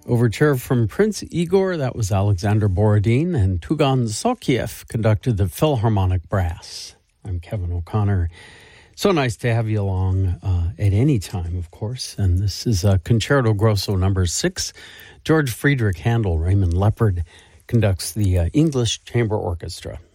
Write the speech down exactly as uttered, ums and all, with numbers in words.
Overture from Prince Igor, that was Alexander Borodin, and Tugan Sokiev conducted the Philharmonic Brass. I'm Kevin O'Connor. So nice to have you along uh, at any time, of course. And this is uh, Concerto Grosso number six. George Friedrich Handel, Raymond Leppard conducts the uh, English Chamber Orchestra.